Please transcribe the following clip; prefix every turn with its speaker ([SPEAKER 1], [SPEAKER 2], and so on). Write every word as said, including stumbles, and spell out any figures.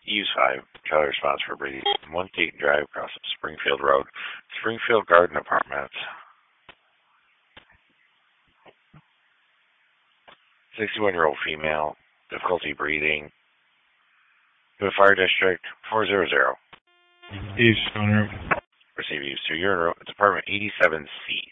[SPEAKER 1] Use five. Charlie responds for breathing. One Dayton Drive across Springfield Road. Springfield Garden Apartments. sixty-one-year-old female. Difficulty breathing. To the fire district. four hundred.
[SPEAKER 2] East, owner.
[SPEAKER 1] Receive use to your apartment eighty-seven C.